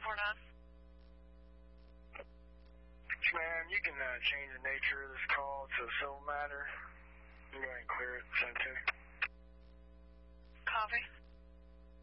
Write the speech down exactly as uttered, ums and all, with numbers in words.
for us? Ma'am, you can uh, change the nature of this call to a civil matter.